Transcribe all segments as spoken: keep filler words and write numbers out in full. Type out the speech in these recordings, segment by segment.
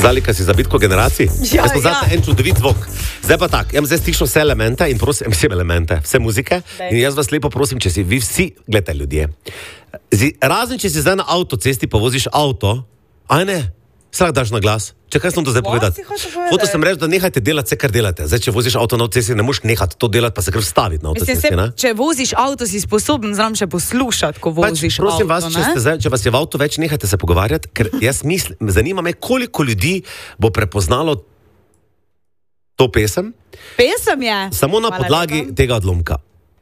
Zalika si za bitko generacij? Ja, jaz sem ja. en čudovit zvok. Zdaj pa tak, jaz zdaj stišno vse elemente in prosim, vse elemente, vse muzike. Dej. In jaz vas lepo prosim, če si vi vsi, gledajte ljudje, Zi, razen če si zdaj na avtocesti pa voziš avto, aj ne, vsak daš na glas. Če kaj sem to zdaj povedati? Hotel sem reči, da nehajte delati vse, kar delate. Zdaj, če voziš avto na avtocesti, ne moš nehati to delati, pa se kar staviti na avtocesti, ne? Če voziš avto, si sposoben zram še poslušati, ko voziš pač, prosim avto, vas, če, ste zdaj, če vas je v avto več, nehajte se pogovarjati, ker jaz mislim, zanima me, koliko ljudi bo prepoznalo to pesem. Pesem je. Samo na Hvala podlagi lepa. tega odlomka.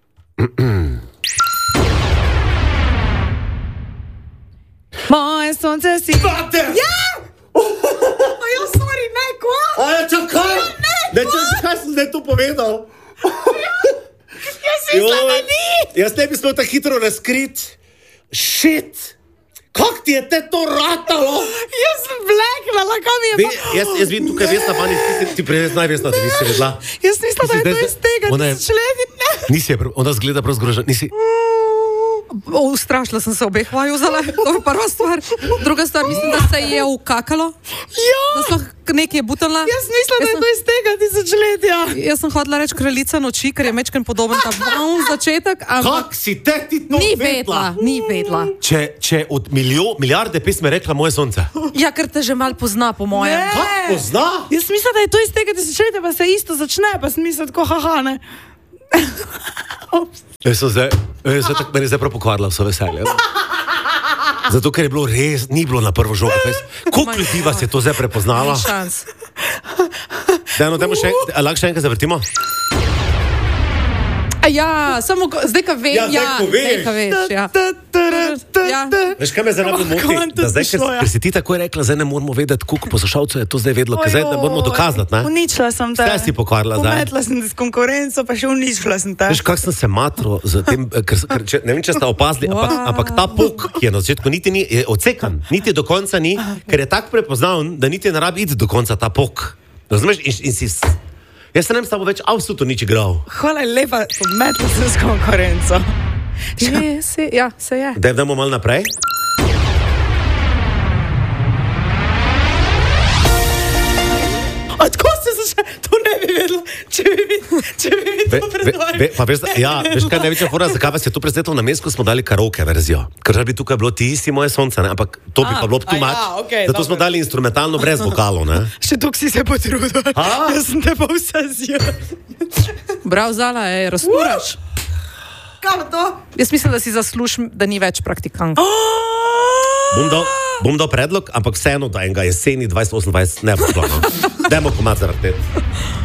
Moje sonce si... Bate! Ja! A ja, sorry, ne, ko? A ja, čakaj! Ne, čakaj, kaj sem zdaj tu povedal? Jaz mislim, da ni! Jaz ne bi smel tako hitro razkrit. Shit! Kak ti je te to ratalo? Jaz sem bleknala, kam je Ve, pa... jaz, jaz vidim tukaj Vesna Banič, ti, ti, ti prej najvesna, da nisi vedela. Jaz mislim, da je to zdaj- iz tega, ona je- tisočletja. Nisi je, prav- ona zgleda prav zgrožena, nisi... Ustrašila sem se obeh vaju vzala, to je prva stvar. Druga stvar, mislim, da se je ukakalo. Ja! Da so nekaj butala. Jaz mislim, da je to iz tega tisočletja. Jaz sem hodila reči kraljica noči, ker je mečken podoben ta bon začetek, ampak Kak si te ti to ni vedla, ni vedla. Če, če od miljo, milijarde pesme rekla Moje sonce. Ja, ker te že mal pozna, po mojem. Ne. Kak pozna? Jaz mislim, da je to iz tega tisočletja, pa se isto začne, pa sem mislila tako, haha, ne. Jaz sem zdaj, jaz sem tako, meni je zdaj prav pokvarila vse veselje. Zato, ker je bilo res, ni bilo na prvo žogo. Koliko ljudi vas je to zdaj prepoznalo? Ni šans. Dajmo, dajmo še, a lahko še enkrat zavrtimo? A ja, samo ko- zdaj, ko vem, Ja, zdaj, ko veš. zdaj, ko veš, ja. Ja. Veš, kaj me zdaj najbolj moti? konec Da zdaj, ker, prišlo, ja. ker si ti tako rekla, zdaj ne moramo vedeti, koliko poslušalcev je to zdaj vedelo, ker zdaj ne moramo dokazati, ne? Uničila sem te. Vse si pokvarila zdaj. Pometla sem te s konkurenco, pa še uničila sem te. Veš, kak sem se matro z tem, ker, ker če, ne vem, če ste opazili, ampak, ampak ta pok, ki je na začetku, niti ni, je odsekan, niti do konca ni, ker je tako prepoznaven, da niti ne rabi iti do konca ta pok. Razumeš? In, in si... s- Jaz se ne bi s tabo več absolutno nič igral. Hvala lepa, pometla sem s konkurenco. Je, se, ja, se je. Daj, dajmo malo naprej. Odko se začne? To ne bi vedela, če bi mi, če bi mi Ve, to ve, predvajal. ve, pa veš, da- ja, veš kaj največja fora, zakaj vas je tu presetel na mestu, smo dali karaoke verzijo. Ker že bi tukaj bilo ti si Moje sonce, ne? Ampak to bi A, pa bilo a too ja, much. okej, Zato smo dobro. dali instrumentalno brez vokalov, ne? Še tok si se potrudil. A? Jaz sem te pa vse zjel. Brav zala, je, razpuraš. Kaj pa to? Jaz mislim, da si zaslužim, da ni več praktikant. Bom dal, bom dal predlog, ampak vseeno, da enega jeseni dvajset osemnajst ne bo šlo. No. Dajmo komad zaradi tega.